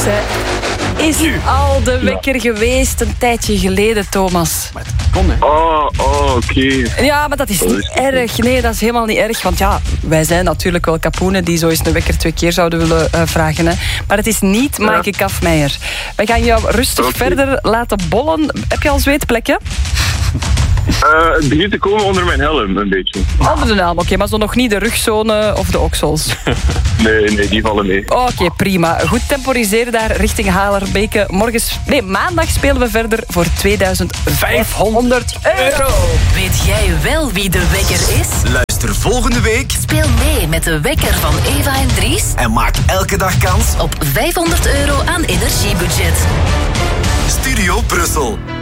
is al de wekker geweest een tijdje geleden, Thomas. Maar het kon, hè. Oké. Ja, maar dat is niet erg. Nee, dat is helemaal niet erg. Want ja, wij zijn natuurlijk wel kapoenen die zo eens een wekker 2 keer zouden willen vragen. Hè. Maar het is niet Maaike Kafmeijer. Wij gaan jou rustig verder laten bollen. Heb je al zweetplekken? Het begint te komen onder mijn helm, een beetje. Onder de helm, oké, maar zo nog niet de rugzone of de oksels. Nee, die vallen mee. Oké, prima. Goed, temporiseren daar richting Haarlerbeke. Maandag spelen we verder voor 2500 euro. Weet jij wel wie de wekker is? Luister volgende week. Speel mee met de wekker van Eva en Dries. En maak elke dag kans op 500 euro aan energiebudget. Studio Brussel.